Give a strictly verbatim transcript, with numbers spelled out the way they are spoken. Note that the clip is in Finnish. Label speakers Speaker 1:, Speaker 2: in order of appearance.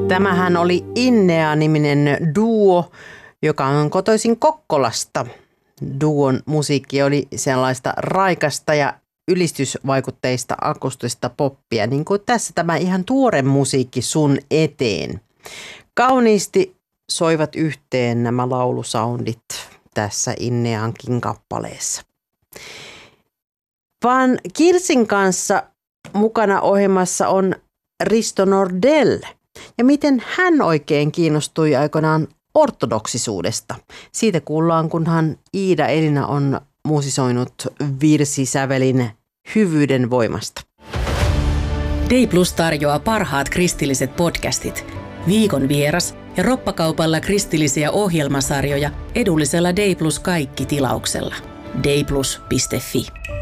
Speaker 1: Tämähän oli Innea-niminen duo, joka on kotoisin Kokkolasta. Duon musiikki oli sellaista raikasta ja ylistysvaikutteista akustista poppia, niin kuin tässä tämä ihan tuore musiikki Sun eteen. Kauniisti soivat yhteen nämä laulusoundit tässä Inneankin kappaleessa. Vaan Kirsin kanssa mukana ohjelmassa on Risto Nordell. Ja miten hän oikein kiinnostui aikoinaan ortodoksisuudesta. Siitä kuullaan, kunhan Iida Elina on musisoinut virsisävelin Hyvyyden voimasta.
Speaker 2: Day Plus tarjoaa parhaat kristilliset podcastit, viikon vieras ja roppakaupalla kristillisiä ohjelmasarjoja edullisella Day Plus kaikki -tilauksella. dayplus piste fi